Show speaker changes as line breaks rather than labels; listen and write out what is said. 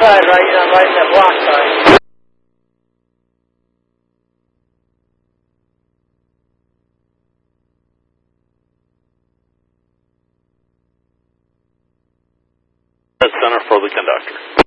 side, right? You're not right in that block side.
Center for the conductor.